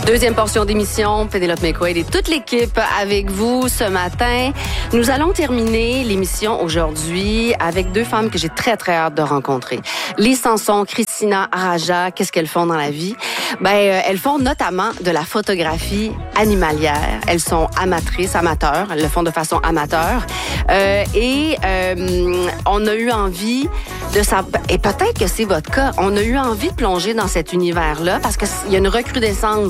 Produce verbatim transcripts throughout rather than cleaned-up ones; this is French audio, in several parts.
Deuxième portion d'émission, Pénélope McQuaid et toute l'équipe avec vous ce matin. Nous allons terminer l'émission aujourd'hui avec deux femmes que j'ai très, très hâte de rencontrer. Lise Sanson, Christina Araja, qu'est-ce qu'elles font dans la vie? Ben, euh, elles font notamment de la photographie animalière. Elles sont amatrices, amateurs. Elles le font de façon amateur. Euh, et euh, on a eu envie de savoir, et peut-être que c'est votre cas, on a eu envie de plonger dans cet univers-là parce qu'il y a une recrudescence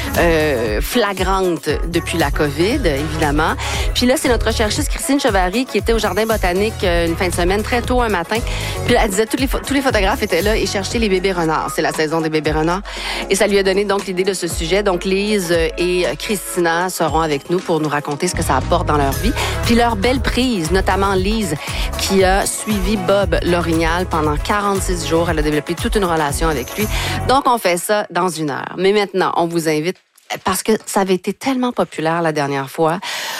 euh, flagrante depuis la COVID, évidemment. Puis là, c'est notre recherchiste Christine Chevary qui était au Jardin botanique euh, une fin de semaine, très tôt un matin. Puis elle disait, tous les, tous les photographes étaient là et cherchaient les bébés renards. C'est la saison des bébés renards. Et ça lui a donné donc l'idée de ce sujet. Donc, Lise et Christina seront avec nous pour nous raconter ce que ça apporte dans leur vie. Puis leur belle prise, notamment Lise, qui a suivi Bob Lorignal pendant quarante-six jours. Elle a développé toute une relation avec lui. Donc, on fait ça dans une heure. Mais maintenant, on vous invite, parce que ça avait été tellement populaire la dernière fois,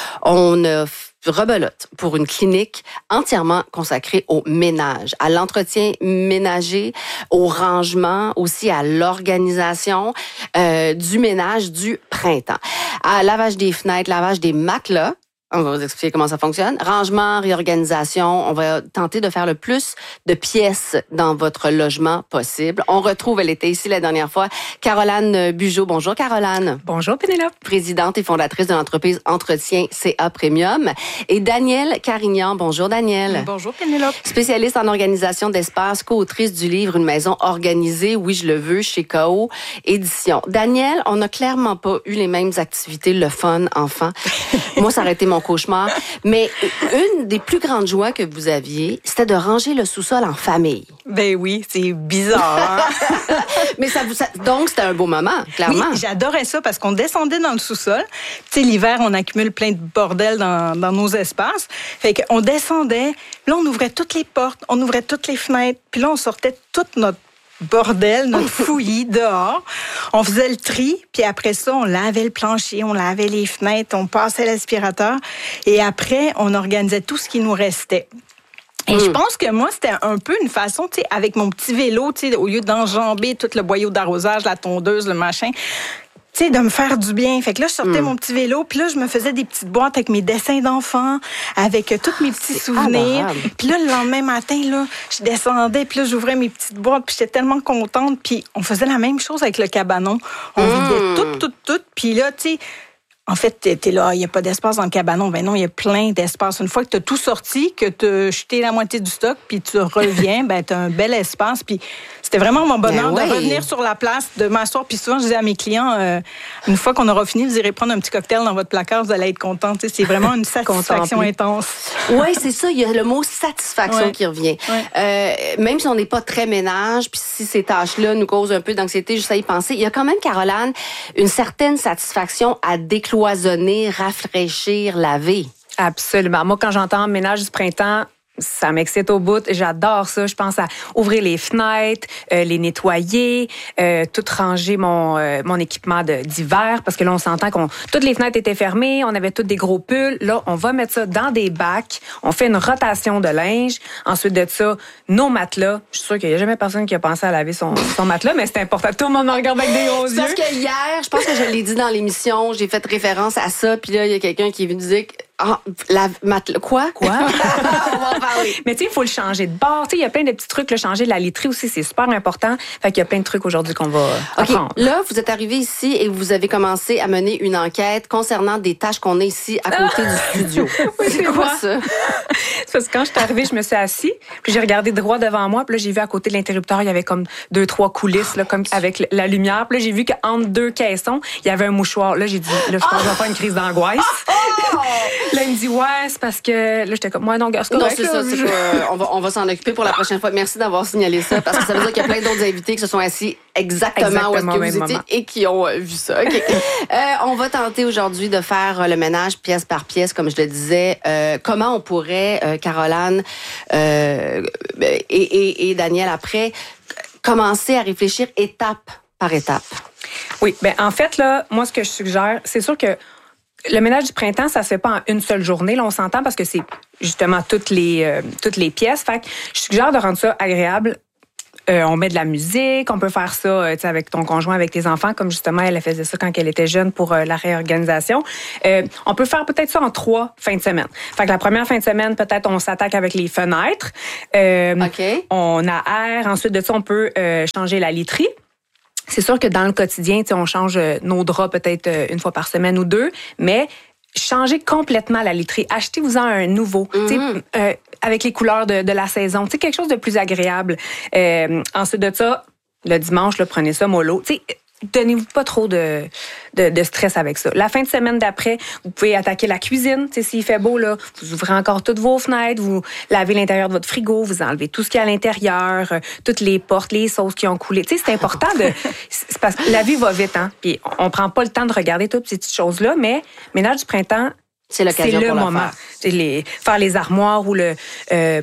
on a rebelote pour une clinique entièrement consacrée au ménage, à l'entretien ménager, au rangement, aussi à l'organisation euh, du ménage du printemps. À lavage des fenêtres, lavage des matelas. On va vous expliquer comment ça fonctionne. Rangement, réorganisation. On va tenter de faire le plus de pièces dans votre logement possible. On retrouve, elle était ici la dernière fois, Caroline Bugeaud. Bonjour, Caroline. Bonjour, Pénélope. Présidente et fondatrice de l'entreprise Entretien C A Premium. Et Danielle Carignan. Bonjour, Danielle. Bonjour, Pénélope. Spécialiste en organisation d'espace, co-autrice du livre Une maison organisée, oui, je le veux, chez K O Éditions. Danielle, on n'a clairement pas eu les mêmes activités, le fun, enfant. Moi, ça aurait été mon cauchemar. Mais une des plus grandes joies que vous aviez, c'était de ranger le sous-sol en famille. Ben oui, c'est bizarre. Hein? Mais ça vous, ça, donc, c'était un beau moment, clairement. Oui, j'adorais ça parce qu'on descendait dans le sous-sol. Tu sais, l'hiver, on accumule plein de bordel dans, dans nos espaces. Fait qu'on descendait, là, on ouvrait toutes les portes, on ouvrait toutes les fenêtres, puis là, on sortait toute notre bordel, notre fouillis dehors. On faisait le tri, puis après ça, on lavait le plancher, on lavait les fenêtres, on passait l'aspirateur. Et après, on organisait tout ce qui nous restait. Et mmh. je pense que moi, c'était un peu une façon, tu sais, avec mon petit vélo, tu sais, au lieu d'enjamber tout le boyau d'arrosage, la tondeuse, le machin, tu sais, de me faire du bien. Fait que là, je sortais mmh. mon petit vélo, puis là, je me faisais des petites boîtes avec mes dessins d'enfants, avec euh, tous mes petits C'est souvenirs. adorable. Puis là, le lendemain matin, là, je descendais, puis là, j'ouvrais mes petites boîtes, puis j'étais tellement contente. Puis on faisait la même chose avec le cabanon. On mmh. vidait tout, tout, tout. Puis là, tu sais, en fait, t'es là, il n'y a pas d'espace dans le cabanon. Ben non, il y a plein d'espace. Une fois que tu as tout sorti, que tu as jeté la moitié du stock, puis tu reviens, ben tu as un bel espace. Puis c'était vraiment mon bonheur ben de ouais. revenir sur la place, de m'asseoir. Puis souvent, je disais à mes clients, euh, une fois qu'on aura fini, vous irez prendre un petit cocktail dans votre placard, vous allez être contents. Tu sais, c'est vraiment une satisfaction intense. Oui, c'est ça. Il y a le mot satisfaction ouais. qui revient. Ouais. Euh, même si on n'est pas très ménage, puis si ces tâches-là nous causent un peu d'anxiété, juste à y penser, il y a quand même, Caroline, une certaine satisfaction à décloisonner, rafraîchir, laver. Absolument. Moi, quand j'entends ménage du printemps, ça m'excite au bout. J'adore ça. Je pense à ouvrir les fenêtres, euh, les nettoyer, euh, tout ranger mon euh, mon équipement de, d'hiver parce que là, on s'entend qu'on toutes les fenêtres étaient fermées, on avait toutes des gros pulls. Là, on va mettre ça dans des bacs. On fait une rotation de linge. Ensuite de ça, nos matelas. Je suis sûre qu'il n'y a jamais personne qui a pensé à laver son, son matelas, mais c'est important. Tout le monde me regarde avec des gros yeux. Parce que hier, je pense que je l'ai dit dans l'émission, j'ai fait référence à ça, puis là, il y a quelqu'un qui est venu dire ah, la matelas. Quoi? Quoi? On va en parler. Mais tu sais, il faut le changer de bord. Tu sais, il y a plein de petits trucs. Le changer de la literie aussi, c'est super important. Fait qu'il y a plein de trucs aujourd'hui qu'on va apprendre. OK. Là, vous êtes arrivé ici et vous avez commencé à mener une enquête concernant des tâches qu'on a ici à côté du studio. Oui, c'est quoi moi. ça? C'est parce que quand je suis arrivée, je me suis assise, puis j'ai regardé droit devant moi, puis là, j'ai vu à côté de l'interrupteur, il y avait comme deux, trois coulisses, là, comme avec la lumière. Puis là, j'ai vu qu'entre deux caissons, il y avait un mouchoir. Là, j'ai dit, là, je pense que je vais faire une crise d'angoisse. Là, il me dit, ouais, c'est parce que là, j'étais comme, moi, non, gars, c'est Non, correct, c'est là, ça. C'est je- pas, on va, on va s'en occuper pour la prochaine fois. Merci d'avoir signalé ça parce que ça veut dire qu'il y a plein d'autres invités qui se sont assis exactement, Exactement où est-ce au que même vous étiez moment. et qui ont euh, vu ça. OK. euh, on va tenter aujourd'hui de faire euh, le ménage pièce par pièce, comme je le disais. Euh, comment on pourrait, euh, Caroline euh, et, et, et Danielle, après, commencer à réfléchir étape par étape? Oui, ben en fait, là, moi, ce que je suggère, c'est sûr que le ménage du printemps, ça se fait pas en une seule journée. Là, on s'entend parce que c'est justement toutes les, euh, toutes les pièces. Fait que je suggère de rendre ça agréable Euh, on met de la musique, on peut faire ça euh, avec ton conjoint, avec tes enfants, comme justement elle faisait ça quand elle était jeune pour euh, la réorganisation. Euh, on peut faire peut-être ça en trois fins de semaine. Fait que la première fin de semaine, peut-être on s'attaque avec les fenêtres. Euh, okay. On aère. Ensuite de ça, on peut euh, changer la literie. C'est sûr que dans le quotidien, on change nos draps peut-être une fois par semaine ou deux, mais changez complètement la literie. Achetez-vous-en un nouveau, mm-hmm. euh, avec les couleurs de, de la saison. T'sais, quelque chose de plus agréable. Euh, ensuite de ça, le dimanche, là, prenez ça mollo. T'sais, donnez-vous pas trop de, de, de stress avec ça. La fin de semaine d'après, vous pouvez attaquer la cuisine. T'sais, s'il fait beau, là, vous ouvrez encore toutes vos fenêtres, vous lavez l'intérieur de votre frigo, vous enlevez tout ce qu'il y a à l'intérieur, euh, toutes les portes, les sauces qui ont coulé. T'sais, c'est important de... C'est parce que la vie va vite, hein. Puis on prend pas le temps de regarder toutes ces petites choses-là, mais ménage du printemps, c'est l'occasion c'est le pour moment. faire. C'est les, faire les armoires ou le... Euh,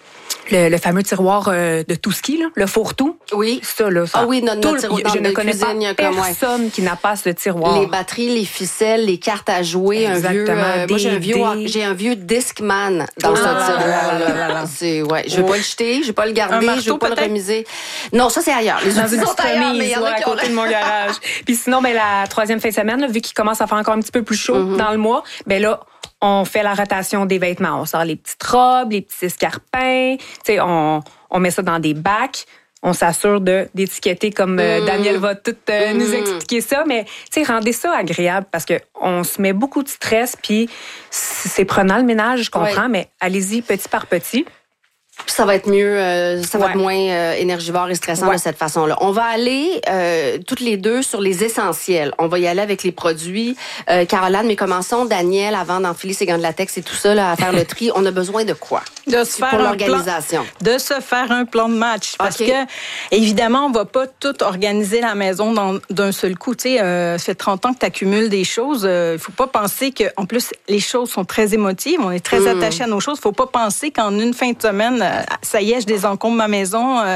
Le, le fameux tiroir euh, de tout ski, là, le fourre-tout. Oui. Ça, là, ça. Ah oui, notre, notre tiroir Je de ne connais cuisine, pas personne qui n'a pas ce tiroir. Les batteries, les ficelles, les cartes à jouer, Exactement. un vieux... Euh, moi, j'ai un vieux, D. j'ai un vieux Discman dans ah, ce tiroir-là. C'est, ouais, je veux oh. pas le jeter, je veux pas le garder, marteau, je veux pas peut-être? le remiser. Non, ça, c'est ailleurs. Les outils sont ailleurs, mais il y en a qui à côté de mon garage. Puis sinon, ben, la troisième fin de semaine, là, vu qu'il commence à faire encore un petit peu plus chaud mm-hmm. dans le mois, ben là, on fait la rotation des vêtements. On sort les petites robes, les petits escarpins. Tu sais, on, on met ça dans des bacs. On s'assure de d'étiqueter comme euh, mmh. Daniel va tout euh, mmh. nous expliquer ça. Mais tu sais, rendez ça agréable parce que on se met beaucoup de stress. Puis c'est prenant le ménage, je comprends, ouais. mais allez-y petit par petit. Puis ça va être mieux, euh, ça va ouais. être moins euh, énergivore et stressant ouais. de cette façon-là. On va aller euh, toutes les deux sur les essentiels. On va y aller avec les produits. Euh, Caroline, mais commençons, Daniel, avant d'enfiler ses gants de latex et tout ça, là, à faire le tri, on a besoin de quoi? De se faire pour un l'organisation. Plan, de se faire un plan de match. Parce okay. que, évidemment, on va pas tout organiser la maison dans, d'un seul coup. Tu sais, euh, ça fait trente ans que tu accumules des choses. Il euh, faut pas penser que, en plus, les choses sont très émotives. On est très mmh. attachés à nos choses. Faut pas penser qu'en une fin de semaine, ça y est, je désencombre ma maison, euh,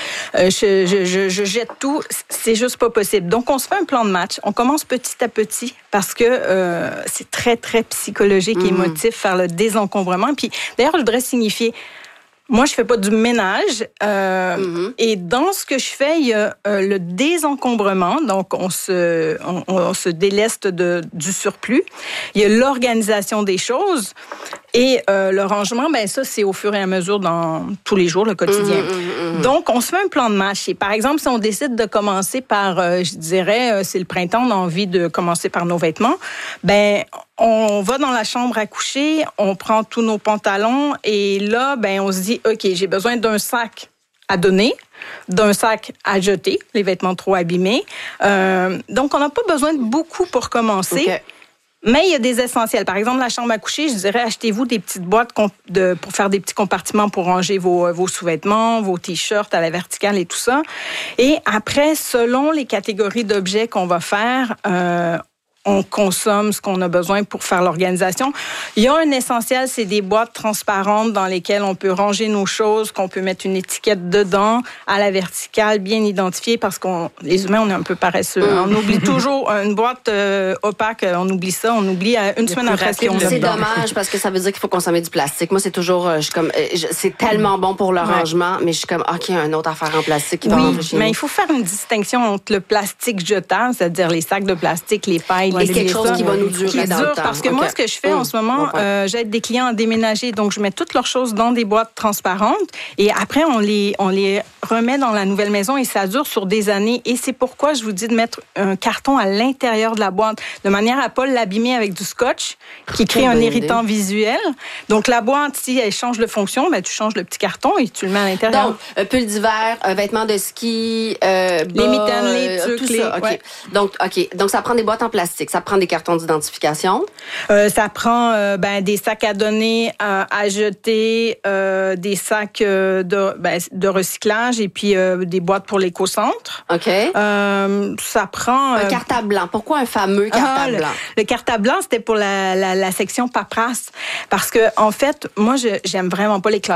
je, je, je, je jette tout. C'est juste pas possible. Donc, on se fait un plan de match. On commence petit à petit parce que euh, c'est très, très psychologique et mmh. émotif faire le désencombrement. Puis, d'ailleurs, je voudrais signifier, moi, je fais pas du ménage. Euh, mm-hmm. Et dans ce que je fais, il y a euh, le désencombrement. Donc, on se, on, on se déleste de, du surplus. Il y a l'organisation des choses. Et euh, le rangement, ben ça, c'est au fur et à mesure dans tous les jours, le quotidien. Mmh, mmh, mmh. Donc, on se fait un plan de match. Et par exemple, si on décide de commencer par, euh, je dirais, euh, c'est le printemps, on a envie de commencer par nos vêtements, ben on va dans la chambre à coucher, on prend tous nos pantalons et là, ben on se dit, OK, j'ai besoin d'un sac à donner, d'un sac à jeter, les vêtements trop abîmés. Euh, donc, on n'a pas besoin de beaucoup pour commencer. Okay. Mais il y a des essentiels. Par exemple, la chambre à coucher, je dirais, achetez-vous des petites boîtes de, pour faire des petits compartiments pour ranger vos, vos sous-vêtements, vos t-shirts à la verticale et tout ça. Et après, selon les catégories d'objets qu'on va faire, euh, on consomme ce qu'on a besoin pour faire l'organisation. Il y a un essentiel, c'est des boîtes transparentes dans lesquelles on peut ranger nos choses, qu'on peut mettre une étiquette dedans, à la verticale, bien identifiée, parce qu'on les humains, on est un peu paresseux. Hein? On oublie toujours une boîte euh, opaque, on oublie ça, on oublie euh, une semaine après qu'on C'est dommage, parce que ça veut dire qu'il faut consommer du plastique. Moi, c'est toujours, euh, je suis comme, euh, je, c'est tellement bon pour le ouais. rangement, mais je suis comme, OK, il y a une autre affaire en plastique qui oui, va rentrer chez mais nous. il faut faire une distinction entre le plastique jetable, c'est-à-dire les sacs de plastique, les pailles, ouais, quelque chose qui va nous durer dans le temps. Parce que okay. moi, ce que je fais mmh. en ce moment, euh, j'aide des clients à déménager. Donc, je mets toutes leurs choses dans des boîtes transparentes et après, on les, on les remet dans la nouvelle maison et ça dure sur des années. Et c'est pourquoi je vous dis de mettre un carton à l'intérieur de la boîte de manière à ne pas l'abîmer avec du scotch qui crée un irritant idée. visuel. Donc, la boîte, si elle change de fonction, ben, tu changes le petit carton et tu le mets à l'intérieur. Donc, un pull d'hiver, un vêtement de ski, euh, bas, les mitaines, les euh, trucs, tout les... ça. Okay. Ouais. Donc, OK. Donc, ça prend des boîtes en plastique, ça prend des cartons d'identification. Euh, ça prend euh, ben, des sacs à donner, euh, à jeter, euh, des sacs euh, de, ben, de recyclage et puis euh, des boîtes pour l'éco-centre. OK. Euh, ça prend... Euh... Un cartable blanc. Pourquoi un fameux cartable ah, blanc? Le, le cartable blanc, c'était pour la, la, la section paperasse. Parce que, en fait, moi, je, j'aime vraiment pas les classeurs.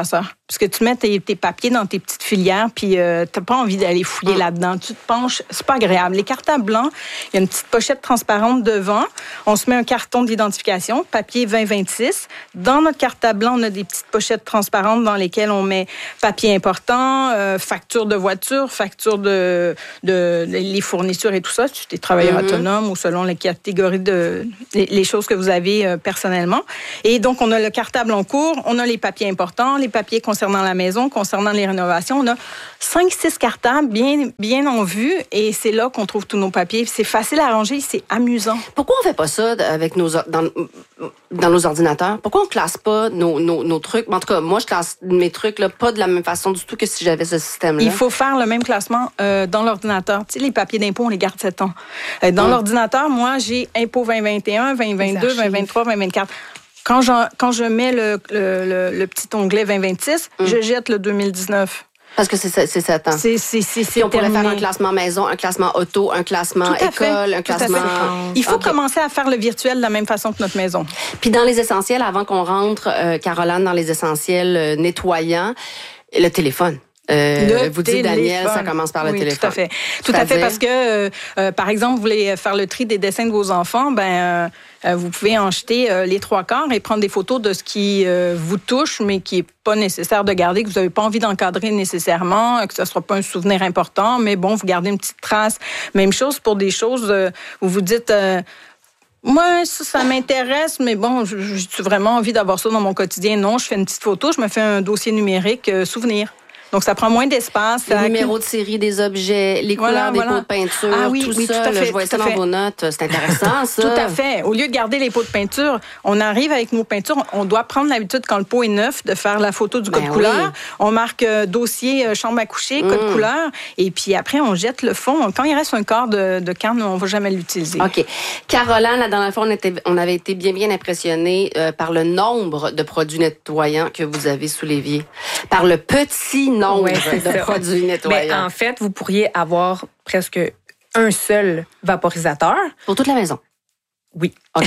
Parce que tu mets tes, tes papiers dans tes petites filières, puis euh, t'as pas envie d'aller fouiller mm. là-dedans. Tu te penches, c'est pas agréable. Les cartables blancs, il y a une petite pochette transparente devant. On se met un carton d'identification, papier vingt vingt-six. Dans notre cartable blanc, on a des petites pochettes transparentes dans lesquelles on met papier important, euh, facture de voiture, facture de, de, de les fournitures et tout ça. Si tu es travailleur mm-hmm. autonome ou selon les catégories de les, les choses que vous avez euh, personnellement. Et donc, on a le cartable en cours, on a les papiers importants, les papiers concernant la maison, concernant les rénovations. On a cinq six cartables bien, bien en vue et c'est là qu'on trouve tous nos papiers. C'est facile à ranger, c'est amusant. Pourquoi on fait pas ça avec nos, dans, dans nos ordinateurs? Pourquoi on classe pas nos, nos, nos trucs? En tout cas, moi, je classe mes trucs là, pas de la même façon du tout que si j'avais ce système-là. Il faut faire le même classement euh, dans l'ordinateur. Tu sais, les papiers d'impôt, on les garde sept ans. Euh, dans hum. l'ordinateur, moi, j'ai impôt vingt vingt et un, vingt vingt-deux, vingt vingt-trois, vingt vingt-quatre. Quand, quand je mets le, le, le, le petit onglet vingt vingt-six, hum. je jette le deux mille dix-neuf. Parce que c'est sept ans. C'est, c'est, c'est, c'est on pourrait faire un classement maison, un classement auto, un classement école, fait. un classement... Il faut okay. commencer à faire le virtuel de la même façon que notre maison. Puis dans les essentiels, avant qu'on rentre, euh, Caroline, dans les essentiels euh, nettoyants, le téléphone. Euh, le vous dites, Daniel, ça commence par le oui, téléphone. Tout à fait. Tout à fait, parce que, euh, euh, par exemple, vous voulez faire le tri des dessins de vos enfants, ben, euh, vous pouvez en jeter euh, les trois quarts et prendre des photos de ce qui euh, vous touche, mais qui n'est pas nécessaire de garder, que vous n'avez pas envie d'encadrer nécessairement, que ce ne sera pas un souvenir important, mais bon, vous gardez une petite trace. Même chose pour des choses euh, où vous dites... Euh, Moi, ça, ça m'intéresse, mais bon, j'ai vraiment envie d'avoir ça dans mon quotidien. Non, je fais une petite photo, je me fais un dossier numérique euh, souvenir. Donc, ça prend moins d'espace. Les numéros de série des objets, les voilà, couleurs des voilà. pots de peinture, ah, oui, tout oui, ça. Tout à là, fait, je vois ça dans fait. vos notes. C'est intéressant, ça. Tout à fait. Au lieu de garder les pots de peinture, on arrive avec nos peintures. On doit prendre l'habitude, quand le pot est neuf, de faire la photo du ben code couleur. Oui. On marque euh, dossier, euh, chambre à coucher, code mm. couleur. Et puis après, on jette le fond. Quand il reste un quart de, de canne, on ne va jamais l'utiliser. OK. Caroline, la dernière fois, on, était, on avait été bien, bien impressionnés euh, par le nombre de produits nettoyants que vous avez sous l'évier. Par le petit nombre ouais, de ça. produits nettoyants. Mais en fait, vous pourriez avoir presque un seul vaporisateur. Pour toute la maison? Oui. OK.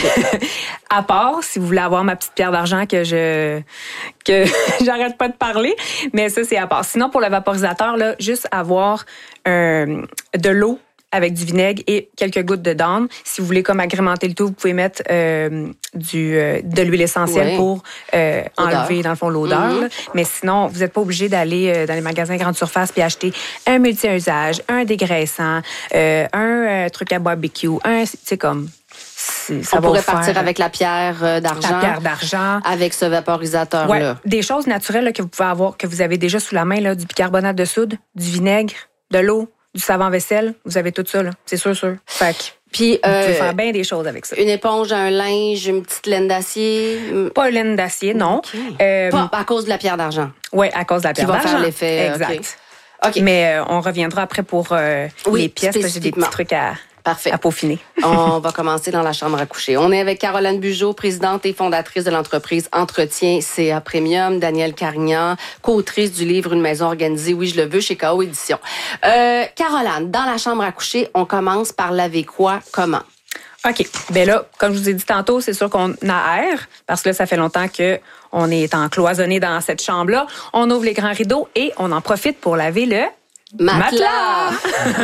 À part, si vous voulez avoir ma petite pierre d'argent que je que j'arrête pas de parler, mais ça, c'est à part. Sinon, pour le vaporisateur, là, juste avoir euh, de l'eau avec du vinaigre et quelques gouttes de daune. Si vous voulez comme agrémenter le tout, vous pouvez mettre euh, du, euh, de l'huile essentielle oui. pour euh, enlever, dans le fond, l'odeur. Mm-hmm. Mais sinon, vous n'êtes pas obligé d'aller euh, dans les magasins grande surface puis acheter un multi-usage, un dégraissant, euh, un euh, truc à barbecue, un... C'est comme... Ça On pourrait partir avec la pierre d'argent. La pierre d'argent. Avec ce vaporisateur-là. Ouais, des choses naturelles là, que vous pouvez avoir, que vous avez déjà sous la main, là, du bicarbonate de soude, du vinaigre, de l'eau, du savon vaisselle, vous avez tout ça, là. C'est sûr, sûr. Fait que puis, vous euh, pouvez faire bien des choses avec ça. Une éponge, un linge, une petite laine d'acier? Pas une laine d'acier, non. Okay. Euh, Pas à cause de la pierre d'argent? Oui, à cause de la pierre d'argent. Qui va faire l'effet. Exact. Okay. Okay. Mais euh, on reviendra après pour euh, oui, les pièces, parce que j'ai des petits trucs à... Parfait. À peaufiner. On va commencer dans la chambre à coucher. On est avec Caroline Bugeaud, présidente et fondatrice de l'entreprise Entretien C A Premium, Danielle Carignan, co-autrice du livre Une maison organisée, oui, je le veux, chez K O Éditions. Euh, Caroline, dans la chambre à coucher, on commence par laver quoi, comment? OK. Bien là, comme je vous ai dit tantôt, c'est sûr qu'on aère, parce que là, ça fait longtemps qu'on est encloisonné dans cette chambre-là. On ouvre les grands rideaux et on en profite pour laver le... Matelas!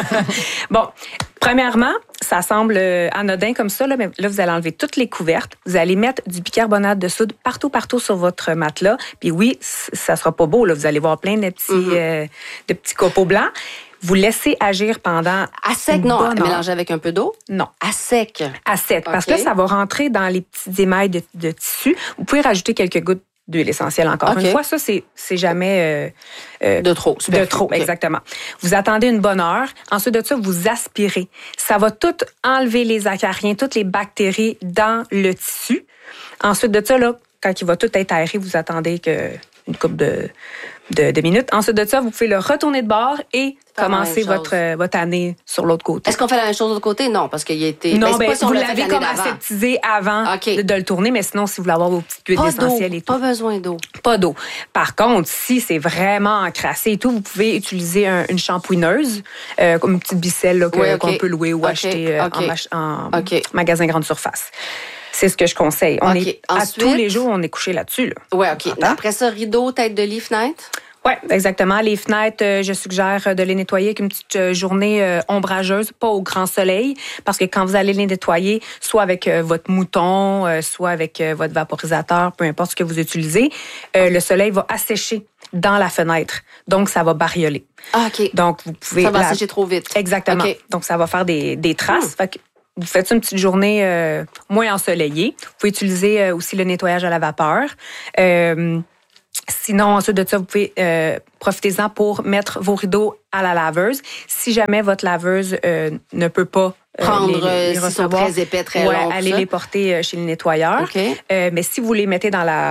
Bon, premièrement, ça semble anodin comme ça, là, mais là, vous allez enlever toutes les couvertes. Vous allez mettre du bicarbonate de soude partout, partout sur votre matelas. Puis oui, ça sera pas beau, là. Vous allez voir plein de petits, mm-hmm. euh, de petits copeaux blancs. Vous laissez agir pendant... À sec, non. À mélanger avec un peu d'eau? Non. À sec? À sec. Okay. Parce que là, ça va rentrer dans les petits émails de, de tissu. Vous pouvez rajouter quelques gouttes d'huile essentielle encore. Okay. Une fois, ça, c'est, c'est jamais... Euh, euh, de trop. De trop, okay. Exactement. Vous attendez une bonne heure. Ensuite de ça, vous aspirez. Ça va tout enlever les acariens, toutes les bactéries dans le tissu. Ensuite de ça, là, quand il va tout être aéré, vous attendez que une couple de, de, de minutes. Ensuite de ça, vous pouvez le retourner de bord et commencer votre, votre année sur l'autre côté. Est-ce qu'on fait la même chose de l'autre côté? Non, parce qu'il a été... Non, ben, ben, si vous l'avez comme aseptisé avant okay. de, de le tourner, mais sinon, si vous voulez avoir vos petites huiles essentielles et tout. Pas besoin d'eau. Pas d'eau. Par contre, si c'est vraiment encrassé et tout, vous pouvez utiliser un, une shampouineuse, euh, comme une petite bicelle là, que, oui, okay. qu'on peut louer ou okay. acheter euh, okay. en, en okay. magasin grande surface. C'est ce que je conseille. On okay. est, Ensuite, à tous les jours, on est couché là-dessus. Là. Oui, OK. Attends. Après ça, rideau, tête de lit, fenêtre? Oui, exactement. Les fenêtres, euh, je suggère de les nettoyer avec une petite euh, journée euh, ombrageuse, pas au grand soleil, parce que quand vous allez les nettoyer, soit avec euh, votre mouton, euh, soit avec euh, votre vaporisateur, peu importe ce que vous utilisez, euh, le soleil va assécher dans la fenêtre. Donc, ça va barioler. Ah, OK. Donc, vous pouvez... Ça va la... assécher trop vite. Exactement. Okay. Donc, ça va faire des, des traces. Mmh. Fait que vous faites une petite journée euh, moins ensoleillée. Vous pouvez utiliser euh, aussi le nettoyage à la vapeur. Euh, Sinon, ensuite de ça, vous pouvez euh, profitez-en pour mettre vos rideaux à la laveuse. Si jamais votre laveuse euh, ne peut pas euh, prendre les, les si sont très épais, très ouais, longs, allez ça. les porter chez le nettoyeur. Okay. Euh, mais si vous les mettez dans la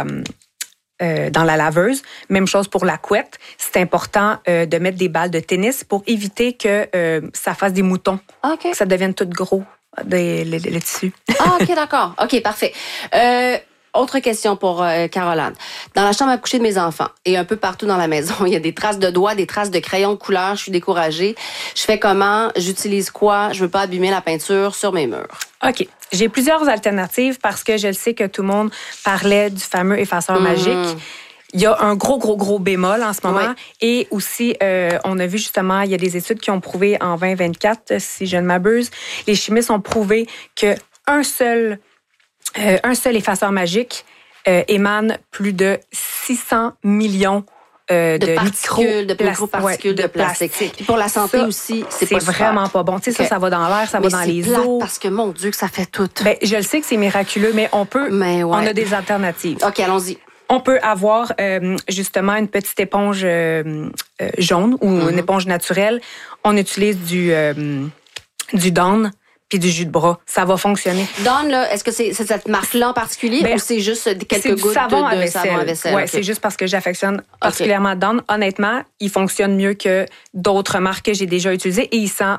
euh, dans la laveuse, même chose pour la couette. C'est important euh, de mettre des balles de tennis pour éviter que euh, ça fasse des moutons, okay. que ça devienne tout gros des, le, le, le tissu. Ah, ok, d'accord. Ok, parfait. Euh, Autre question pour euh, Caroline. Dans la chambre à coucher de mes enfants et un peu partout dans la maison, il y a des traces de doigts, des traces de crayons de couleur. Je suis découragée. Je fais comment? J'utilise quoi? Je veux pas abîmer la peinture sur mes murs. OK. J'ai plusieurs alternatives parce que je le sais que tout le monde parlait du fameux effaceur mmh. magique. Il y a un gros, gros, gros bémol en ce moment. Oui. Et aussi, euh, on a vu justement, il y a des études qui ont prouvé en vingt vingt-quatre, si je ne m'abuse, les chimistes ont prouvé qu'un seul... Euh, un seul effaceur magique euh, émane plus de six cents millions euh, de, de particules, de microparticules ouais, de, de plastique. plastique. Puis pour la santé ça, aussi, c'est, c'est pas vraiment super. pas bon. Tu sais, okay. ça, ça va dans l'air, ça mais va dans les plate eaux. Parce que mon Dieu, que ça fait tout. Ben, je le sais que c'est miraculeux, mais on peut. Mais ouais. On a des alternatives. Ok, allons-y. On peut avoir euh, justement une petite éponge euh, euh, jaune ou mm-hmm. une éponge naturelle. On utilise du euh, du Dawn. Puis du jus de bras. Ça va fonctionner. Dawn, là, est-ce que c'est, c'est cette marque-là en particulier ben, ou c'est juste quelques c'est gouttes savon de, à de vaisselle. savon à vaisselle? Oui, okay. c'est juste parce que j'affectionne particulièrement okay. Dawn. Honnêtement, il fonctionne mieux que d'autres marques que j'ai déjà utilisées et il sent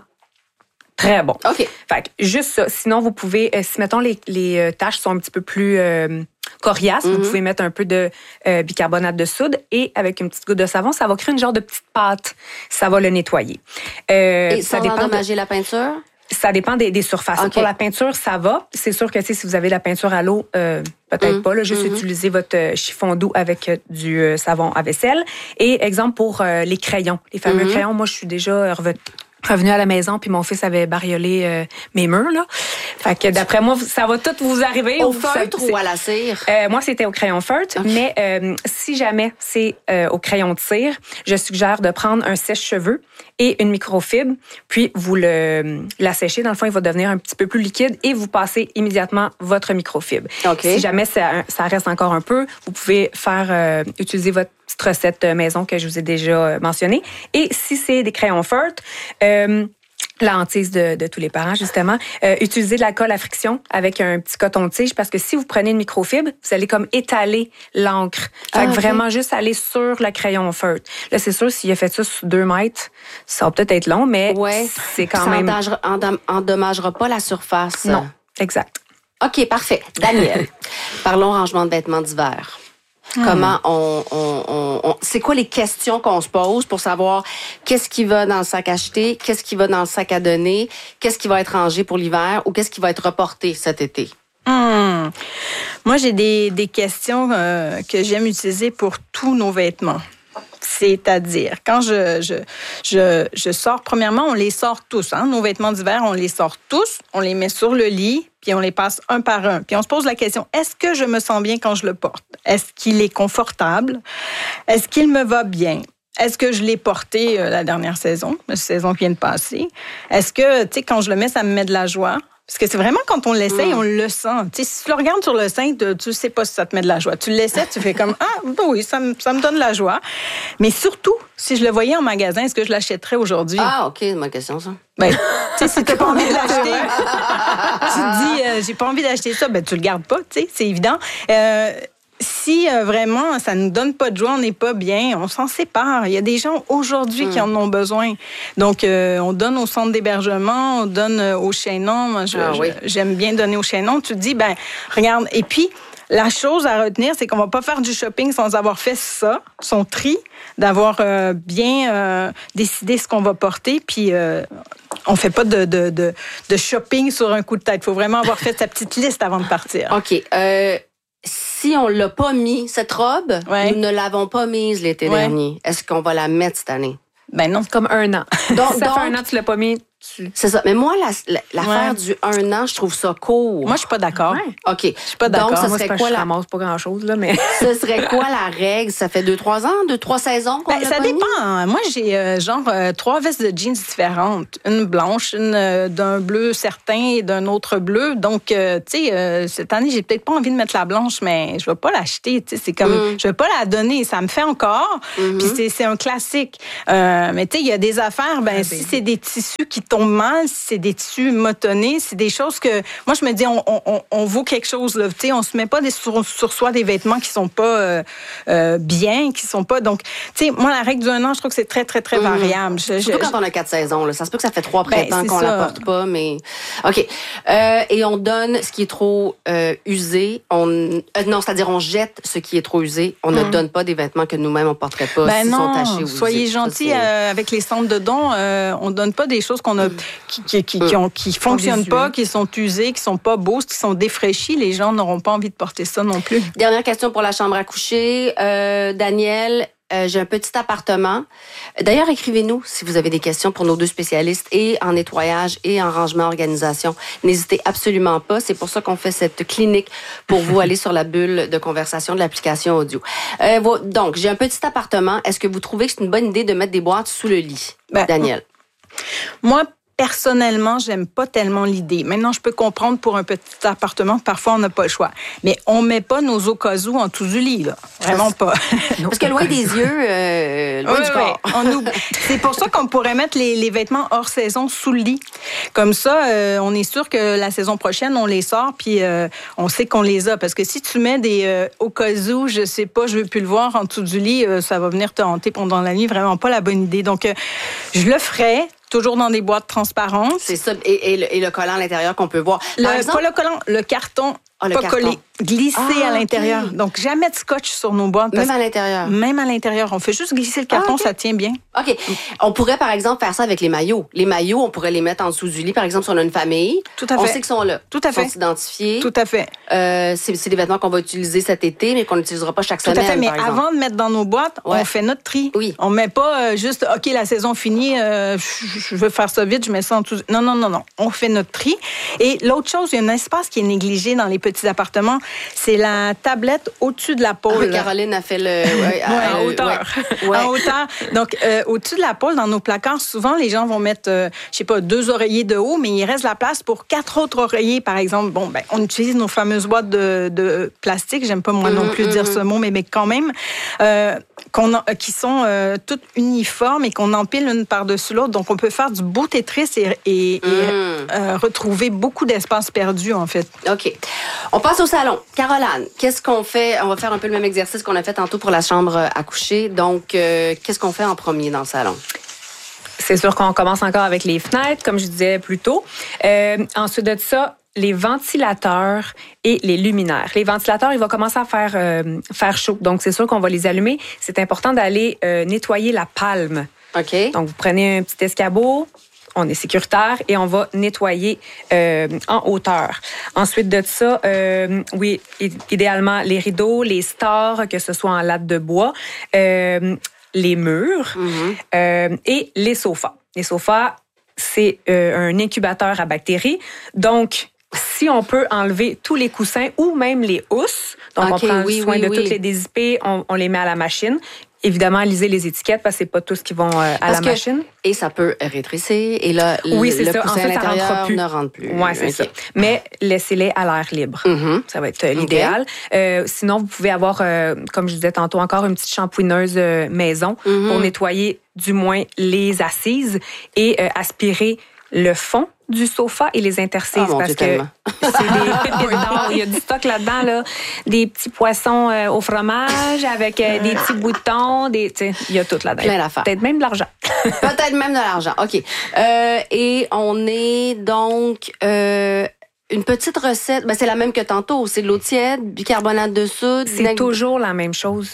très bon. OK. Fait que juste ça. Sinon, vous pouvez, euh, si mettons les, les taches sont un petit peu plus euh, coriaces, mm-hmm. vous pouvez mettre un peu de euh, bicarbonate de soude et avec une petite goutte de savon, ça va créer une genre de petite pâte. Ça va le nettoyer. Euh, et ça dépend endommager de... la peinture? Ça dépend des, des surfaces. Okay. Pour la peinture, ça va. C'est sûr que si vous avez la peinture à l'eau, euh, peut-être mmh. pas. Là, juste mmh. utiliser votre chiffon doux avec du euh, savon à vaisselle. Et exemple pour euh, les crayons. Les fameux mmh. crayons, moi, je suis déjà revenue. Revenu à la maison, puis mon fils avait bariolé euh, mes murs, là. Fait que d'après moi, ça va tout vous arriver. Au feutre ou à la cire? Euh, moi, c'était au crayon feutre, okay. mais euh, si jamais c'est euh, au crayon de cire, je suggère de prendre un sèche-cheveux et une microfibre, puis vous le l'asséchez. Dans le fond, il va devenir un petit peu plus liquide et vous passez immédiatement votre microfibre. Okay. Si jamais ça, ça reste encore un peu, vous pouvez faire euh, utiliser votre petite recette maison que je vous ai déjà mentionnée. Et si c'est des crayons feutres, euh, la hantise de, de tous les parents, justement, euh, utilisez de la colle à friction avec un petit coton-tige parce que si vous prenez une microfibre, vous allez comme étaler l'encre. Fait ah, que okay. vraiment juste aller sur le crayon feutre. Là, c'est sûr, s'il a fait ça sur deux mètres, ça va peut-être être long, mais ouais. c'est quand ça même... Ça endam- endommagera pas la surface. Non, exact. OK, parfait. Daniel, parlons rangement de vêtements d'hiver. Comment on, on, on, on... C'est quoi les questions qu'on se pose pour savoir qu'est-ce qui va dans le sac acheté, qu'est-ce qui va dans le sac à donner, qu'est-ce qui va être rangé pour l'hiver ou qu'est-ce qui va être reporté cet été? Hum. Moi, j'ai des, des questions euh, que j'aime utiliser pour tous nos vêtements. C'est-à-dire, quand je, je, je, je sors, premièrement, on les sort tous. Hein? Nos vêtements d'hiver, on les sort tous, on les met sur le lit, puis on les passe un par un. Puis on se pose la question, est-ce que je me sens bien quand je le porte? Est-ce qu'il est confortable? Est-ce qu'il me va bien? Est-ce que je l'ai porté euh, la dernière saison, la saison qui vient de passer? Est-ce que, tu sais, quand je le mets, ça me met de la joie? Parce que c'est vraiment quand on l'essaye, mmh. on le sent. Tu sais, si tu le regardes sur le sein, tu ne sais pas si ça te met de la joie. Tu l'essaies, tu fais comme « Ah, ben oui, ça me, ça me donne de la joie. » Mais surtout, si je le voyais en magasin, est-ce que je l'achèterais aujourd'hui? Ah, OK, c'est ma question, ça. Ben, tu sais, si tu n'as pas envie de l'acheter, tu te dis euh, « J'ai pas envie d'acheter ça », ben tu le gardes pas, tu sais, c'est évident. Euh, Si euh, vraiment ça nous donne pas de joie, on n'est pas bien, on s'en sépare. Il y a des gens aujourd'hui mmh. qui en ont besoin. Donc, euh, on donne au centre d'hébergement, on donne euh, au chaînon. Moi, je, ah, oui. je, j'aime bien donner au chaînon. Tu te dis, ben, regarde. Et puis, la chose à retenir, c'est qu'on va pas faire du shopping sans avoir fait ça, son tri, d'avoir euh, bien euh, décidé ce qu'on va porter. Puis, euh, on fait pas de, de, de, de shopping sur un coup de tête. Il faut vraiment avoir fait sa petite liste avant de partir. OK. Euh, si on l'a pas mis, cette robe, ouais. nous ne l'avons pas mise l'été ouais. dernier. Est-ce qu'on va la mettre cette année? Ben non. Comme un an. Donc, ça donc, fait un an que tu l'as pas mis. Tu... C'est ça. Mais moi, la, la, l'affaire ouais. du un an, je trouve ça court. Moi, je suis pas d'accord. Ouais. OK. Je suis pas d'accord. Donc, ce moi, serait pas quoi je la... ramasse pas grand-chose, là, mais... ce serait quoi la règle? Ça fait deux, trois ans, deux, trois saisons qu'on ben, l'a ça pas dépend. mis? Moi, j'ai euh, genre euh, trois vestes de jeans différentes. Une blanche, une euh, d'un bleu certain et d'un autre bleu. Donc, euh, tu sais, euh, cette année, j'ai peut-être pas envie de mettre la blanche, mais je vais pas l'acheter. Tu sais, c'est comme, mm. je vais pas la donner. Ça me fait encore. Mm-hmm. Puis c'est, c'est un classique. Euh, mais tu sais, il y a des affaires, ben, ah, si c'est des tissus qui tombent mal, si c'est des tissus motonnés, c'est des choses que, moi, je me dis, on, on, on vaut quelque chose, là. Tu sais, on se met pas des, sur, sur soi des vêtements qui sont pas euh, euh, bien, qui sont pas, donc, tu sais, moi, la règle du un an, je trouve que c'est très, très, très mmh. variable. Je, Surtout je, quand on a quatre saisons, là. Ça se peut que ça fait trois printemps ben, qu'on ça. la porte pas, mais, OK. Euh, et on donne ce qui est trop euh, usé. On, euh, non, c'est-à-dire, on jette ce qui est trop usé. On mmh. ne donne pas des vêtements que nous-mêmes, on porterait pas ben s'ils non, sont tachés ou soyez usés. gentils euh, avec les centres de dons. Euh, on donne pas des choses qu'on a, qui, qui, qui, qui, ont, qui fonctionnent pas, qui sont usés, qui sont pas beaux, qui sont défraîchis. Les gens n'auront pas envie de porter ça non plus. Dernière question pour la chambre à coucher. Euh, Daniel, euh, j'ai un petit appartement. D'ailleurs, écrivez-nous si vous avez des questions pour nos deux spécialistes et en nettoyage et en rangement organisation. N'hésitez absolument pas. C'est pour ça qu'on fait cette clinique pour vous aller sur la bulle de conversation de l'application audio. Euh, donc, j'ai un petit appartement. Est-ce que vous trouvez que c'est une bonne idée de mettre des boîtes sous le lit, ben, Daniel? Moi, personnellement, j'aime pas tellement l'idée. Maintenant, je peux comprendre pour un petit appartement, parfois on n'a pas le choix. Mais on met pas nos occasions en dessous du lit, là. Vraiment pas. Parce que loin des yeux, euh, loin oui, du corps. Oui. On oublie. C'est pour ça qu'on pourrait mettre les, les vêtements hors saison sous le lit. Comme ça, euh, on est sûr que la saison prochaine, on les sort, puis euh, on sait qu'on les a. Parce que si tu mets des euh, occasions, je sais pas, je veux plus le voir en dessous du lit, euh, ça va venir te hanter pendant la nuit. Vraiment pas la bonne idée. Donc, euh, je le ferais. Toujours dans des boîtes transparentes. C'est ça. Et, et, le, et le collant à l'intérieur qu'on peut voir. Le, exemple, pas le collant, le carton. Ah, le pas carton. Collé, glissé ah, à l'intérieur. Okay. Donc, jamais de scotch sur nos boîtes. Même à l'intérieur. Même à l'intérieur. On fait juste glisser le carton, ah, okay. ça tient bien. OK. On pourrait, par exemple, faire ça avec les maillots. Les maillots, on pourrait les mettre en dessous du lit. Par exemple, si on a une famille, tout à fait. On sait qu'ils sont là. Tout à fait. Ils sont identifiés. Tout à fait. Euh, c'est, c'est des vêtements qu'on va utiliser cet été, mais qu'on n'utilisera pas chaque tout semaine. Tout à fait. Mais avant de mettre dans nos boîtes, ouais. on fait notre tri. Oui. On met pas euh, juste, OK, la saison finie, euh, je veux faire ça vite, je mets ça en dessous. Non, non, non, non. On fait notre tri. Et l'autre chose, il y a un espace qui est négligé dans les petits appartements. C'est la tablette au-dessus de la pôle. Ah, Caroline a fait le... Ouais, ouais, en hauteur. Ouais. En hauteur. Donc, euh, au-dessus de la pôle, dans nos placards, souvent, les gens vont mettre, euh, je sais pas, deux oreillers de haut, mais il reste la place pour quatre autres oreillers, par exemple. Bon, ben, on utilise nos fameuses boîtes de, de plastique. J'aime pas, moi, mm-hmm, non plus mm-hmm. dire ce mot, mais, mais quand même, euh, qu'on a, qui sont euh, toutes uniformes et qu'on empile une par-dessus l'autre. Donc, on peut faire du beau Tetris et, et, et mm. euh, retrouver beaucoup d'espace perdu, en fait. OK. On passe au salon. Caroline, qu'est-ce qu'on fait? On va faire un peu le même exercice qu'on a fait tantôt pour la chambre à coucher. Donc, euh, qu'est-ce qu'on fait en premier dans le salon? C'est sûr qu'on commence encore avec les fenêtres, comme je disais plus tôt. Euh, ensuite de ça, les ventilateurs et les luminaires. Les ventilateurs, il va commencer à faire, euh, faire chaud. Donc, c'est sûr qu'on va les allumer. C'est important d'aller euh, nettoyer la palme. OK. Donc, vous prenez un petit escabeau. On est sécuritaire et on va nettoyer euh, en hauteur. Ensuite de ça, euh, oui, idéalement, les rideaux, les stores, que ce soit en latte de bois, euh, les murs mm-hmm. euh, et les sofas. Les sofas, c'est euh, un incubateur à bactéries. Donc, si on peut enlever tous les coussins ou même les housses, donc okay, on prend oui, soin oui, de oui. toutes les dézippées, on, on les met à la machine. Évidemment, lisez les étiquettes parce que c'est pas tous qui vont euh, à parce la que, machine. Et ça peut rétrécir et là, oui, c'est le ça. coussin en fait, à l'intérieur ça rentre plus. ne rentre plus. Oui, c'est okay. ça. Mais laissez-les à l'air libre. Mm-hmm. Ça va être euh, l'idéal. Okay. Euh, sinon, vous pouvez avoir, euh, comme je disais tantôt, encore une petite shampouineuse euh, maison mm-hmm. pour nettoyer du moins les assises et euh, aspirer le fond du sofa et les interstices oh, parce Dieu, que tellement. c'est des pépites d'or. Il y a du stock là-dedans, là. Des petits poissons euh, au fromage avec euh, des petits boutons. Des, il y a tout là-dedans. Plein d'affaires. Peut-être même de l'argent. Peut-être même de l'argent. OK. Euh, et on est donc... Euh, une petite recette, ben c'est la même que tantôt. C'est de l'eau tiède, bicarbonate de soude. C'est nag... toujours la même chose.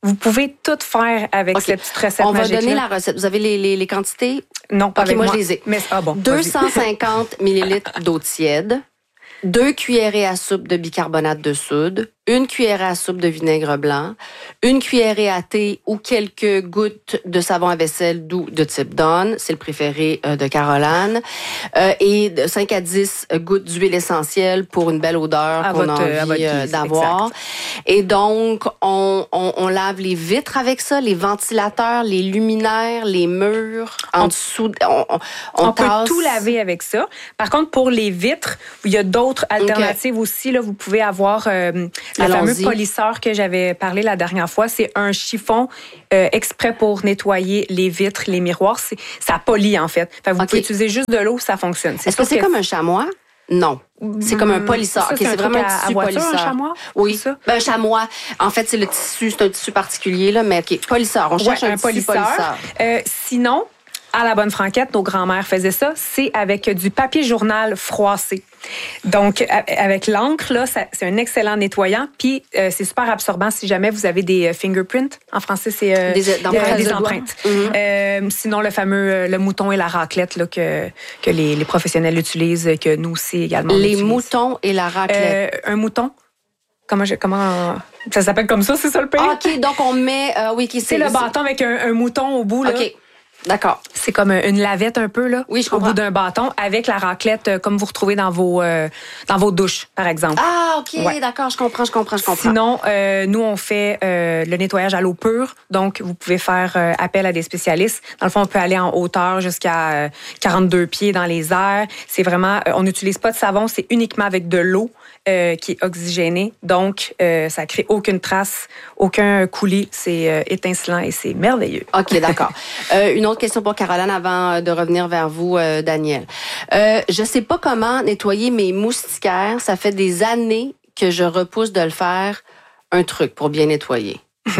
Vous pouvez tout faire avec okay. cette petite recette On va magique-là. donner la recette. Vous avez les, les, les quantités? Non, pas OK, avec moi, moi. je les ai. Mais, ah bon, deux cent cinquante millilitres d'eau tiède, deux cuillerées à soupe de bicarbonate de soude, une cuillerée à soupe de vinaigre blanc, une cuillerée à thé ou quelques gouttes de savon à vaisselle doux de type Dawn, c'est le préféré de Caroline, euh, et de cinq à dix gouttes d'huile essentielle pour une belle odeur à qu'on votre, a envie guise, d'avoir. exact. Et donc, on, on, on lave les vitres avec ça, les ventilateurs, les luminaires, les murs, en on, dessous. On, on, on, on peut tout laver avec ça. Par contre, pour les vitres, il y a d'autres alternatives okay. aussi. Là, vous pouvez avoir... Euh, Le Allons-y. fameux polisseur que j'avais parlé la dernière fois, c'est un chiffon euh, exprès pour nettoyer les vitres, les miroirs. C'est, ça polie, en fait. Fait que vous okay. pouvez utiliser juste de l'eau, ça fonctionne. C'est Est-ce que c'est que... comme un chamois? Non. C'est comme un polisseur. Ça, okay, c'est, c'est vraiment un un tissu à voiture, polisseur. Un chamois? Oui. Ça? Ben, un chamois. En fait, c'est le tissu, c'est un tissu particulier, là, mais OK, polisseur. On cherche ouais, un, un tissu polisseur. polisseur. Euh, sinon, à la bonne franquette, nos grands-mères faisaient ça, c'est avec du papier journal froissé. Donc, avec l'encre, là, ça, c'est un excellent nettoyant. Puis, euh, c'est super absorbant si jamais vous avez des fingerprints. En français, c'est euh, des, des, des empreintes. Mm-hmm. Euh, sinon, le fameux le mouton et la raclette là, que, que les, les professionnels utilisent, que nous aussi également. Les utilise. moutons et la raclette. Euh, un mouton. Comment, je, comment ça s'appelle comme ça, c'est ça le pays? OK, donc on met... Euh, oui, qui c'est, c'est le bâton avec un, un mouton au bout. Là. OK. D'accord. C'est comme une lavette un peu, là. Oui, je comprends. Au bout d'un bâton, avec la raclette, euh, comme vous retrouvez dans vos, euh, dans vos douches, par exemple. Ah, OK, ouais. D'accord, je comprends, je comprends, je comprends. Sinon, euh, nous, on fait euh, le nettoyage à l'eau pure. Donc, vous pouvez faire euh, appel à des spécialistes. Dans le fond, on peut aller en hauteur jusqu'à euh, quarante-deux pieds dans les airs. C'est vraiment... Euh, on n'utilise pas de savon, c'est uniquement avec de l'eau euh, qui est oxygénée. Donc, euh, ça crée aucune trace, aucun coulis. C'est euh, étincelant et c'est merveilleux. OK, d'accord. euh, une autre question pour Caroline avant de revenir vers vous, euh, Daniel. Euh, je sais pas comment nettoyer mes moustiquaires. Ça fait des années que je repousse de le faire. Un truc pour bien nettoyer.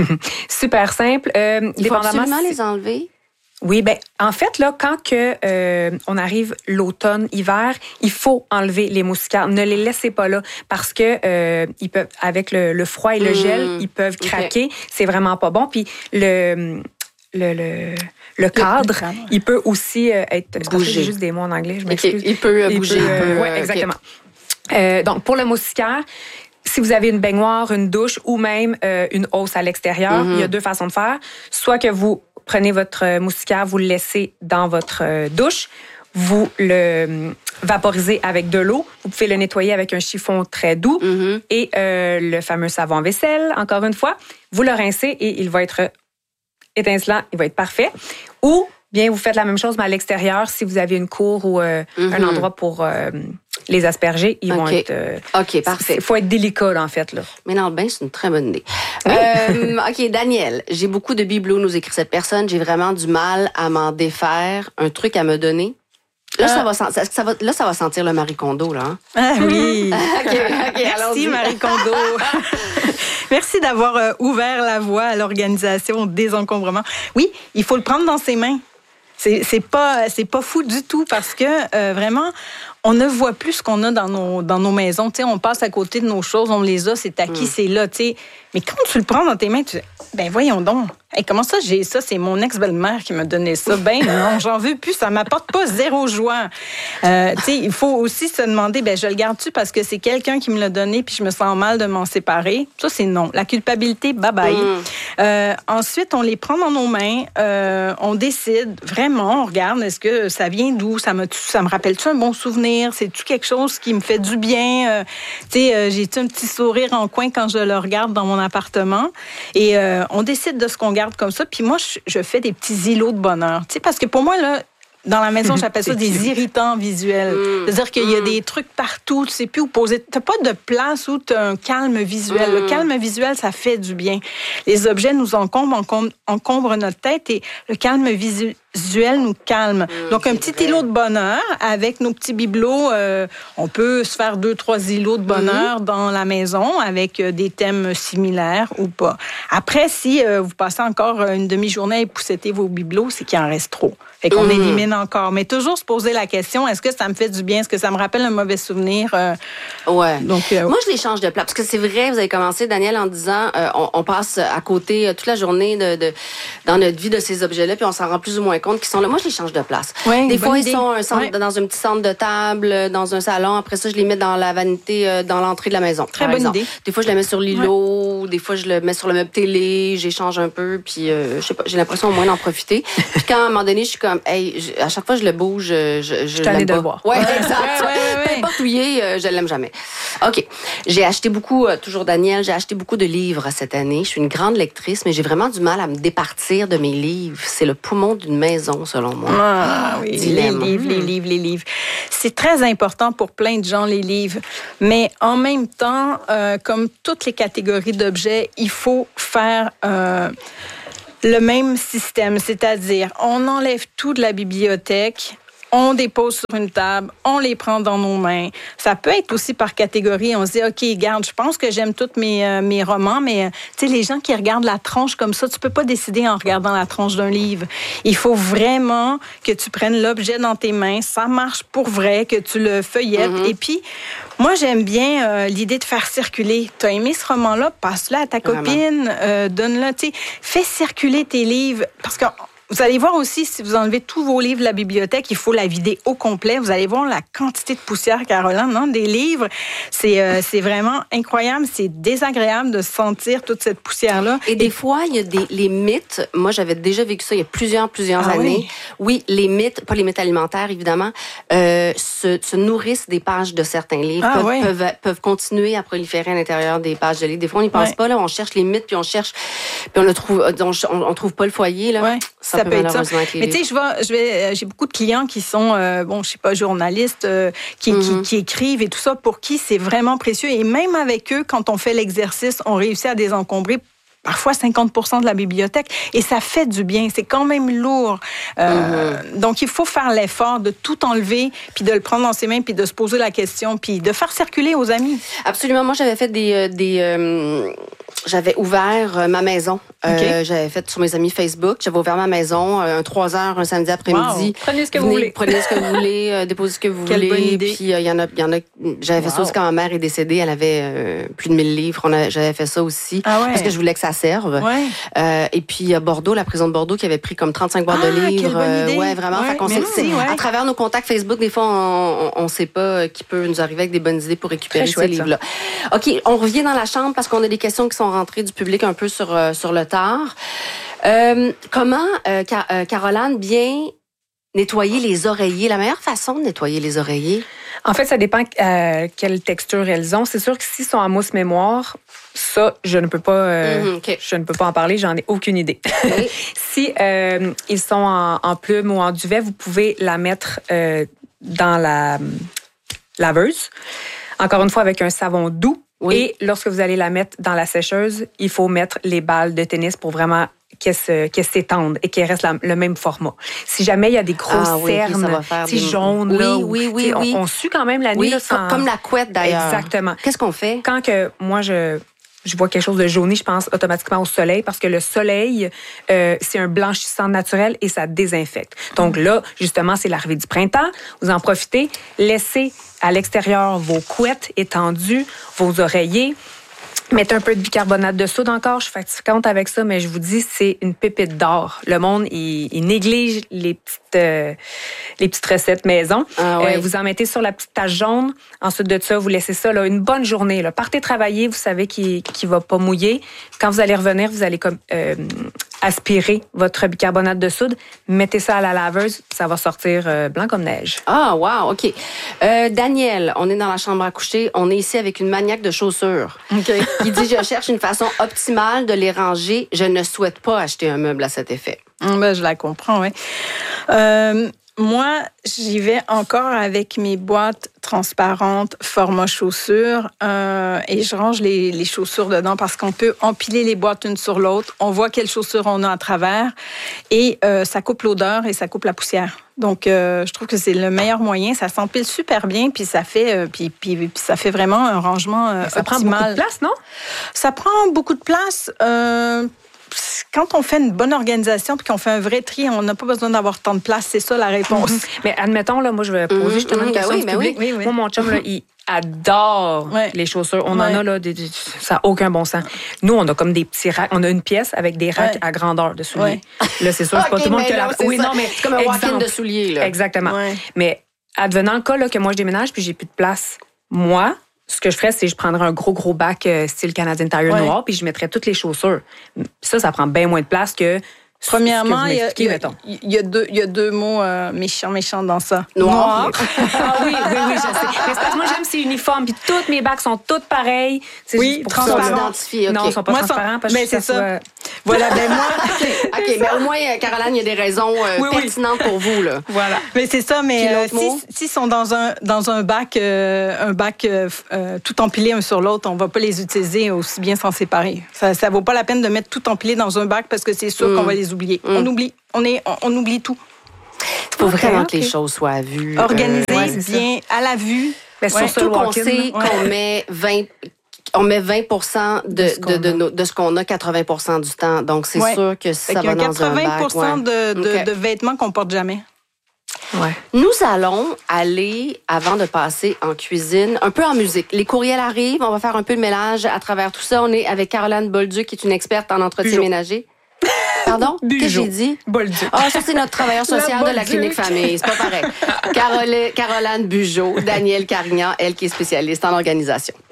Super simple. Euh, Il faut absolument les enlever? Oui, ben en fait là, quand que euh, on arrive l'automne, hiver, il faut enlever les moustiquaires. Ne les laissez pas là parce que euh, ils peuvent, avec le, le froid et le mmh. gel, ils peuvent craquer. Okay. C'est vraiment pas bon. Puis le le, le Le cadre, le cadre, il peut aussi euh, être... Bouger. J'ai juste des mots en anglais, je m'excuse. Okay. Il peut euh, il bouger. Peut, euh, peut, oui, exactement. Okay. Euh, donc, pour le moustiquaire, si vous avez une baignoire, une douche ou même euh, une hausse à l'extérieur, mm-hmm. il y a deux façons de faire. Soit que vous prenez votre moustiquaire, vous le laissez dans votre euh, douche, vous le vaporisez avec de l'eau. Vous pouvez le nettoyer avec un chiffon très doux mm-hmm. et euh, le fameux savon vaisselle, encore une fois. Vous le rincez et il va être étincelant, il va être parfait. Ou bien vous faites la même chose, mais à l'extérieur, si vous avez une cour ou euh, mm-hmm. un endroit pour euh, les asperger, ils okay. vont être... Euh, OK, parfait. Il faut être délicat, là, en fait. Là. Mais dans le bain, c'est une très bonne idée. Oui. euh, OK, Daniel, j'ai beaucoup de bibelots, nous écrit cette personne. J'ai vraiment du mal à m'en défaire. Un truc à me donner? Là, euh... ça va, ça, ça va, là, ça va sentir le Marie Kondo, là. Hein? Ah oui. OK, OK, merci, Marie Kondo. Merci d'avoir euh, ouvert la voie à l'organisation au désencombrement. Oui, il faut le prendre dans ses mains. C'est, c'est pas, c'est pas fou du tout parce que euh, vraiment, on ne voit plus ce qu'on a dans nos, dans nos maisons. Tu sais, on passe à côté de nos choses, on les a, c'est acquis, mm. c'est là. Tu sais. Mais quand tu le prends dans tes mains, tu dis, ben voyons donc. Hey, comment ça, j'ai ça? C'est mon ex-belle-mère qui m'a donné ça. Ben non, j'en veux plus. Ça m'apporte pas zéro joie. Euh, tu sais, il faut aussi se demander, ben je le garde-tu parce que c'est quelqu'un qui me l'a donné puis je me sens mal de m'en séparer? Ça, c'est non. La culpabilité, bye-bye. Mm. Euh, ensuite, on les prend dans nos mains. Euh, on décide vraiment, on regarde, est-ce que ça vient d'où? Ça me, ça me rappelle-tu un bon souvenir? C'est-tu quelque chose qui me fait du bien? Euh, tu sais, euh, j'ai-tu un petit sourire en coin quand je le regarde dans mon appartement? Et euh, on décide de ce qu'on garde comme ça. Puis moi, je, je fais des petits îlots de bonheur. Tu sais, parce que pour moi, là, dans la maison, j'appelle ça des irritants visuels. Mmh. C'est-à-dire qu'il y a des trucs partout, tu sais plus où poser. T'as pas de place où t'as un calme visuel. Mmh. Le calme visuel, ça fait du bien. Les objets nous encombrent, encombrent, encombrent notre tête et le calme visu- visuel nous calme. Mmh, Donc, un petit vrai. îlot de bonheur avec nos petits bibelots. Euh, on peut se faire deux, trois îlots de bonheur mmh. dans la maison avec euh, des thèmes similaires ou pas. Après, si euh, vous passez encore une demi-journée à épousseter vos bibelots, c'est qu'il en reste trop. Fait qu'on mmh. élimine encore. Mais toujours se poser la question, est-ce que ça me fait du bien? Est-ce que ça me rappelle un mauvais souvenir? Euh, ouais. Donc, euh, Moi, je les change de place. Parce que c'est vrai, vous avez commencé, Daniel, en disant euh, on, on passe à côté euh, toute la journée de, de, dans notre vie de ces objets-là, puis on s'en rend plus ou moins compte qu'ils sont là. Moi, je les change de place. Ouais, Des fois, idée. ils sont un centre, ouais. dans un petit centre de table, dans un salon. Après ça, je les mets dans la vanité, euh, dans l'entrée de la maison. Très bonne exemple. idée. Des fois, je les mets sur l'îlot. Ouais. Des fois, je le mets sur le meuble télé. J'échange un peu. Puis, euh, je sais pas, j'ai l'impression au moins d'en profiter. Puis quand, à un moment donné, je suis comme, hey, je, à chaque fois que je le bouge, je, je, je l'aime pas. De le voir. Ouais, exact. Ouais, ouais, ouais, Peu importe où il est, euh, je l'aime jamais. OK. J'ai acheté beaucoup, euh, toujours Daniel, j'ai acheté beaucoup de livres cette année. Je suis une grande lectrice, mais j'ai vraiment du mal à me départir de mes livres. C'est le poumon d'une maison, selon moi. Ah oui, Dilemme. les livres, les livres, les livres. C'est très important pour plein de gens, les livres. Mais en même temps, euh, comme toutes les catégories d'objets, il faut faire... Euh, le même système, c'est-à-dire on enlève tout de la bibliothèque, on dépose sur une table, on les prend dans nos mains. Ça peut être aussi par catégorie. On se dit, OK, garde, je pense que j'aime tous mes, euh, mes romans, mais tu sais, les gens qui regardent la tranche comme ça, tu peux pas décider en regardant la tranche d'un livre. Il faut vraiment que tu prennes l'objet dans tes mains, ça marche pour vrai, que tu le feuillettes. Mm-hmm. Et puis, moi, j'aime bien euh, l'idée de faire circuler. Tu as aimé ce roman-là, passe-le à ta copine, euh, donne-le, tu sais, fais circuler tes livres, parce que vous allez voir aussi, si vous enlevez tous vos livres de la bibliothèque, il faut la vider au complet. Vous allez voir la quantité de poussière, Caroline, non? Des livres. C'est, euh, c'est vraiment incroyable. C'est désagréable de sentir toute cette poussière-là. Et, Et des fois, il y a des, les mythes. Moi, j'avais déjà vécu ça il y a plusieurs, plusieurs ah années. Oui? oui, les mythes, pas les mythes alimentaires, évidemment, euh, se, se nourrissent des pages de certains livres. Ah peuvent, oui? peuvent, peuvent continuer à proliférer à l'intérieur des pages de livres. Des fois, on n'y pense ouais. pas, là. On cherche les mythes, puis on cherche, puis on ne trouve, on, on trouve pas le foyer, là. Ouais. Ça, ça peut, peut être ça. Mais tu sais, je vais, je vais, j'ai beaucoup de clients qui sont, euh, bon, je sais pas, journalistes, euh, qui, mm-hmm. qui, qui écrivent et tout ça, pour qui c'est vraiment précieux. Et même avec eux, quand on fait l'exercice, on réussit à désencombrer parfois cinquante pour cent de la bibliothèque. Et ça fait du bien. C'est quand même lourd. Euh, mm-hmm. Donc, il faut faire l'effort de tout enlever, puis de le prendre dans ses mains, puis de se poser la question, puis de faire circuler aux amis. Absolument. Moi, j'avais fait des... des euh, j'avais ouvert ma maison. Okay. Euh, j'avais fait sur mes amis Facebook. J'avais ouvert ma maison un trois heures un samedi après-midi. Wow. Prenez ce que Venez, vous voulez. Prenez ce que vous voulez. Euh, déposez ce que vous Quelle voulez. Bonne idée. Puis, il euh, y en a... Y en a j'avais wow. fait ça aussi quand ma mère est décédée. Elle avait euh, plus de mille livres. On a, j'avais fait ça aussi. Ah ouais. Parce que je voulais que ça serve. Ouais. Euh, et puis, à Bordeaux, la prison de Bordeaux qui avait pris comme trente-cinq boîtes ah, de livres. Quelle bonne idée. Euh, ouais, vraiment. Ouais, fait qu'on merci, sait, ouais. À travers nos contacts Facebook, des fois, on ne sait pas qui peut nous arriver avec des bonnes idées pour récupérer chouette, ces livres-là. Ça. OK, on revient dans la chambre parce qu'on a des questions qui sont rentrées du public un peu sur, euh, sur le tard. Euh, comment, euh, Car- euh, Caroline, bien nettoyer les oreillers? La meilleure façon de nettoyer les oreillers? En fait, ça dépend euh, quelle texture elles ont. C'est sûr que s'ils sont en mousse mémoire, ça, je ne peux pas, euh, mm-hmm, okay. je ne peux pas en parler. J'en ai aucune idée. Okay. si euh, ils sont en, en plume ou en duvet, vous pouvez la mettre euh, dans la laveuse. Encore une fois, avec un savon doux. Oui. Et lorsque vous allez la mettre dans la sécheuse, il faut mettre les balles de tennis pour vraiment qu'elles, se, qu'elles s'étendent et qu'elles restent la, le même format. Si jamais il y a des grosses ah, oui, cernes, des... jaunes, oui, là, oui, oui, on, oui. on sue quand même la nuit. Oui, là, sans... comme la couette d'ailleurs. Exactement. Qu'est-ce qu'on fait? Quand que moi, je... je vois quelque chose de jauni, je pense automatiquement au soleil parce que le soleil, euh, c'est un blanchissant naturel et ça désinfecte. Donc là, justement, c'est l'arrivée du printemps. Vous en profitez. Laissez à l'extérieur vos couettes étendues, vos oreillers. Mettez un peu de bicarbonate de soude encore. Je suis fatigante avec ça, mais je vous dis, c'est une pépite d'or. Le monde, il, il néglige les petites, euh, les petites recettes maison. Ah oui. euh, vous en mettez sur la petite tache jaune. Ensuite de ça, vous laissez ça là, une bonne journée. Là. Partez travailler, vous savez qu'il ne va pas mouiller. Quand vous allez revenir, vous allez comme euh, aspirer votre bicarbonate de soude. Mettez ça à la laveuse, ça va sortir euh, blanc comme neige. Ah, wow, OK. Euh, Daniel, on est dans la chambre à coucher. On est ici avec une maniaque de chaussures. OK. Qui dit, je cherche une façon optimale de les ranger. Je ne souhaite pas acheter un meuble à cet effet. Ben, je la comprends, oui. Euh, moi, j'y vais encore avec mes boîtes transparentes, format chaussures, euh, et je range les, les chaussures dedans parce qu'on peut empiler les boîtes une sur l'autre. On voit quelles chaussures on a à travers et euh, ça coupe l'odeur et ça coupe la poussière. Donc, euh, je trouve que c'est le meilleur moyen. Ça s'empile super bien, puis ça fait, euh, puis, puis, puis ça fait vraiment un rangement euh, ça optimal. prend beaucoup de place, non? Ça prend beaucoup de place. Euh, Quand on fait une bonne organisation puis qu'on fait un vrai tri, on n'a pas besoin d'avoir tant de place. C'est ça la réponse. Mm-hmm. Mais admettons, là, moi, je vais poser justement mmh, une question oui, du ben public. oui, oui. Moi, mon chum, là, il adore ouais. les chaussures. On ouais. en a, là, des, des, ça n'a aucun bon sens. Nous, on a comme des petits racks. On a une pièce avec des racks ouais. à grandeur de souliers. Ouais. Là, c'est sûr, c'est pas okay, tout le monde qui a là, la... Oui, ça. non, mais c'est comme un walk-in de souliers, là. Exactement. Ouais. Mais advenant le cas là, que moi, je déménage puis j'ai plus de place, moi... Ce que je ferais, c'est que je prendrais un gros, gros bac euh, style Canadian Tire ouais. noir, puis je mettrais toutes les chaussures. Ça, ça prend bien moins de place que Premièrement, il y, y, y, y, y a deux mots euh, méchants, méchants dans ça. Noir. Noir. Ah oui, oui, oui, je sais. Mais c'est parce que moi, j'aime ces uniformes, puis toutes mes bacs sont toutes pareilles. C'est oui, transparents. Okay. Non, ils ne sont pas moi, transparents parce mais que c'est ça. ça. Voilà, ben moi. OK, mais au moins, Caroline, il y a des raisons euh, oui, pertinentes oui. pour vous, là. Voilà. Mais c'est ça, mais euh, s'ils si sont dans un, dans un bac, euh, un bac euh, euh, tout empilé un sur l'autre, on ne va pas les utiliser aussi bien s'en séparer. Ça ne vaut pas la peine de mettre tout empilé dans un bac parce que c'est sûr mm. qu'on va les oublier. Mm. On oublie. On, est, on, on oublie tout. Il faut vraiment okay. que les choses soient à vue. Organisées, euh, ouais, bien, à la vue. Mais ouais. Surtout qu'on sait ouais. qu'on met vingt on met vingt pour cent de, de, ce de, de, de, de ce qu'on a quatre-vingts pour cent du temps. Donc, c'est ouais. sûr que ça va dans un bac. quatre-vingts pour cent ouais. de, de, okay. de vêtements qu'on porte jamais. Ouais. Nous allons aller, avant de passer en cuisine, un peu en musique. Les courriels arrivent, on va faire un peu de mélange à travers tout ça. On est avec Caroline Bolduc, qui est une experte en entretien Bugeaud. ménager. Pardon? Qu'est-ce que j'ai dit? Bolduc. Ah, ça, c'est notre travailleur social de la clinique famille. C'est pas pareil. Caroline, Caroline Bugeaud, Danielle Carignan, elle qui est spécialiste en organisation.